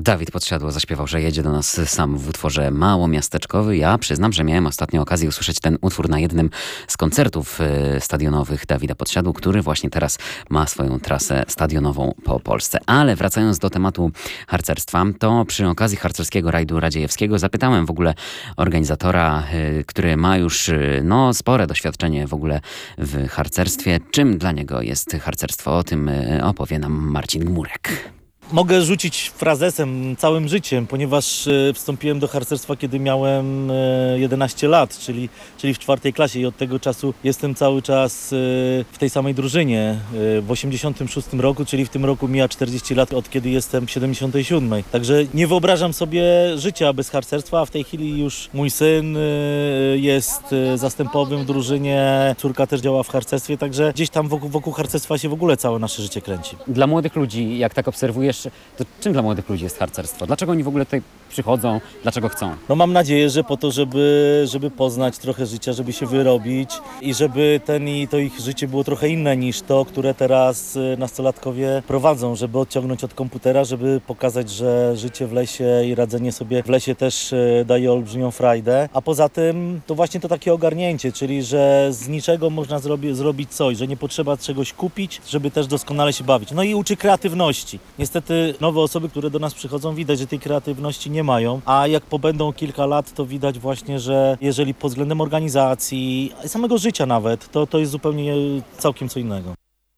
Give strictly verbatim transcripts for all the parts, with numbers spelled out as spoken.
Dawid Podsiadło zaśpiewał, że jedzie do nas sam w utworze mało miasteczkowy. Ja przyznam, że miałem ostatnio okazję usłyszeć ten utwór na jednym z koncertów y, stadionowych Dawida Podsiadło, który właśnie teraz ma swoją trasę stadionową po Polsce. Ale wracając do tematu harcerstwa, to przy okazji harcerskiego rajdu radziejewskiego zapytałem w ogóle organizatora, y, który ma już y, no, spore doświadczenie w ogóle w harcerstwie, czym dla niego jest harcerstwo. O tym y, opowie nam Marcin Gmurek. Mogę rzucić frazesem całym życiem, ponieważ e, wstąpiłem do harcerstwa, kiedy miałem e, jedenaście lat, czyli, czyli w czwartej klasie i od tego czasu jestem cały czas e, w tej samej drużynie. E, w osiemdziesiątym szóstym roku, czyli w tym roku mija czterdzieści lat, od kiedy jestem w siedemdziesiątej siódmej. Także nie wyobrażam sobie życia bez harcerstwa, a w tej chwili już mój syn e, jest zastępowym w drużynie, córka też działa w harcerstwie, także gdzieś tam wokół, wokół harcerstwa się w ogóle całe nasze życie kręci. Dla młodych ludzi, jak tak obserwujesz, to czym dla młodych ludzi jest harcerstwo? Dlaczego oni w ogóle tutaj przychodzą? Dlaczego chcą? No mam nadzieję, że po to, żeby, żeby poznać trochę życia, żeby się wyrobić i żeby ten i to ich życie było trochę inne niż to, które teraz nastolatkowie prowadzą, żeby odciągnąć od komputera, żeby pokazać, że życie w lesie i radzenie sobie w lesie też daje olbrzymią frajdę. A poza tym to właśnie to takie ogarnięcie, czyli że z niczego można zrobi, zrobić coś, że nie potrzeba czegoś kupić, żeby też doskonale się bawić. No i uczy kreatywności. Niestety nowe osoby, które do nas przychodzą, widać, że tej kreatywności nie mają, a jak pobędą kilka lat, to widać właśnie, że jeżeli pod względem organizacji, samego życia nawet, to, to jest zupełnie całkiem co innego.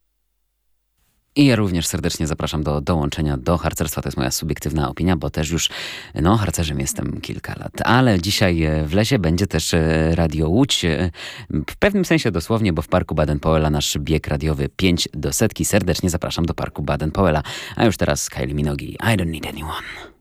I ja również serdecznie zapraszam do dołączenia do harcerstwa. To jest moja subiektywna opinia, bo też już no, harcerzem jestem kilka lat. Ale dzisiaj w lesie będzie też Radio Łódź. W pewnym sensie dosłownie, bo w Parku Baden-Powella nasz bieg radiowy pięć do setki. Serdecznie zapraszam do Parku Baden-Powella. A już teraz Kylie Minogue, I don't need anyone.